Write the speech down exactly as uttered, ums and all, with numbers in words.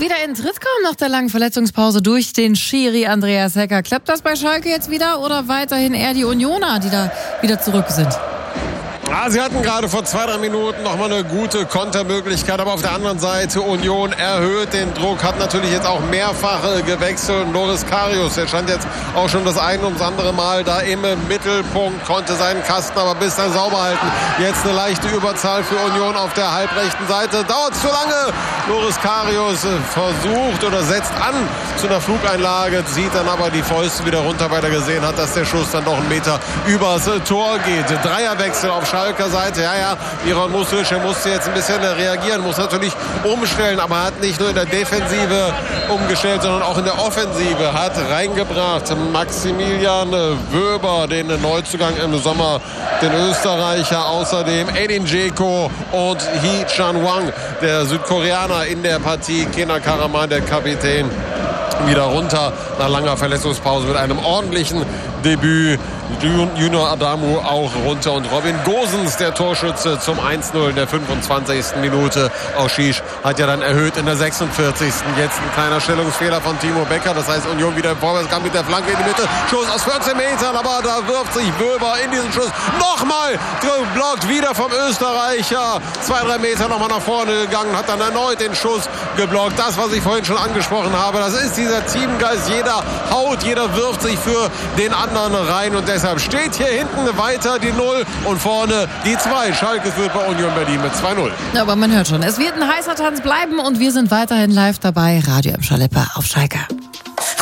Wieder in Tritt kommen nach der langen Verletzungspause durch den Schiri Andreas Hecker. Klappt das bei Schalke jetzt wieder oder weiterhin eher die Unioner, die da wieder zurück sind? Ah, sie hatten gerade vor zwei, drei Minuten noch mal eine gute Kontermöglichkeit, aber auf der anderen Seite Union erhöht den Druck, hat natürlich jetzt auch mehrfach gewechselt. Loris Karius, der stand jetzt auch schon das ein ums andere Mal da im Mittelpunkt, konnte seinen Kasten aber bis dann sauber halten. Jetzt eine leichte Überzahl für Union auf der halbrechten Seite. Dauert zu lange. Loris Karius versucht oder setzt an zu einer Flugeinlage, zieht dann aber die Fäuste wieder runter, weil er gesehen hat, dass der Schuss dann doch einen Meter übers Tor geht. Dreierwechsel auf Schalker Seite, ja, ja, Iron Music, er musste jetzt ein bisschen reagieren, muss natürlich umstellen, aber er hat nicht nur in der Defensive umgestellt, sondern auch in der Offensive, hat reingebracht Maximilian Wöber, den Neuzugang im Sommer, den Österreicher, außerdem Edin Dzeko und Hee Chan-wang, der Südkoreaner in der Partie, Kenan Karaman, der Kapitän, wieder runter nach langer Verletzungspause mit einem ordentlichen Debüt. Junior Adamu auch runter und Robin Gosens, der Torschütze, zum eins null in der fünfundzwanzigsten Minute. Auschisch hat ja dann erhöht in der sechsundvierzigsten Jetzt ein kleiner Stellungsfehler von Timo Becker. Das heißt, Union wieder im Vorwärtskampf mit der Flanke in die Mitte. Schuss aus vierzehn Metern, aber da wirft sich Wöber in diesen Schuss. Nochmal geblockt, wieder vom Österreicher. Zwei, drei Meter nochmal nach vorne gegangen, hat dann erneut den Schuss geblockt. Das, was ich vorhin schon angesprochen habe, das ist dieser Teamgeist. Jeder haut, jeder wirft sich für den anderen rein und deshalb steht hier hinten weiter die Null und vorne die zwei. Schalke führt bei Union Berlin mit zwei null. Ja, aber man hört schon, es wird ein heißer Tanz bleiben und wir sind weiterhin live dabei. Radio M. Schalipper auf Schalke.